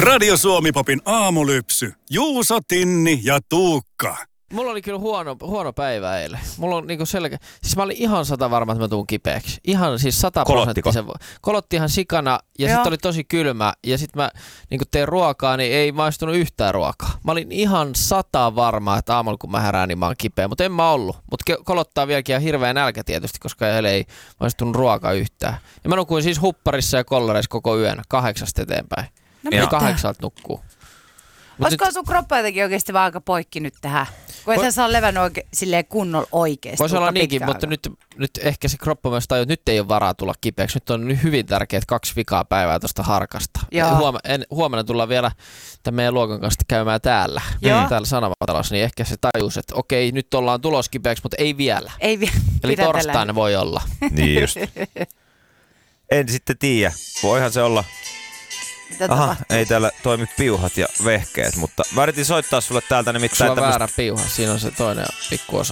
Radio Suomi-popin aamulypsy. Juuso, Tinni ja Tuukka. Mulla oli kyllä huono päivä eilen. Mulla on niinku selkeä. Siis mä olin ihan 100 varma, että mä tuun kipeäksi. Ihan siis 100%. Kolotti ihan sikana ja sitten oli tosi kylmä. Ja sitten mä niinku tein ruokaa, niin ei maistunut yhtään ruokaa. Mä olin ihan 100 varma, että aamulla kun mä herään, niin mä oon kipeä. Mutta en mä ollut. Mutta kolottaa vieläkin ja hirveä nälkä tietysti, koska ei maistunut ruokaa yhtään. Ja mä nukuin siis hupparissa ja kollareissa koko yön 8 eteenpäin. Eli 8 nukkuu. Olisiko sun kroppa jotenkin oikeasti vaan aika poikki nyt tähän? Kun et sä saa levännyt silleen kunnolla oikeesti. Voisi olla niinkin, mutta nyt ehkä se kroppa myös tajuu, että nyt ei ole varaa tulla kipeäksi. Nyt on hyvin tärkeät 2 vikaa päivää tuosta harkasta. Huomenna tullaan vielä tämän meidän luokan kanssa käymään täällä Sanomatalossa, niin ehkä se tajuus, että okei, nyt ollaan tulos kipeäksi, mutta ei vielä. Eli torstaina voi olla. Niin just. En sitten tiedä. Voihan se olla. Aha, ei täällä toimi piuhat ja vehkeet, mutta mä yritin soittaa sulle täältä nimittäin. Sulla on väärä piuha, siinä on se toinen pikkuosa.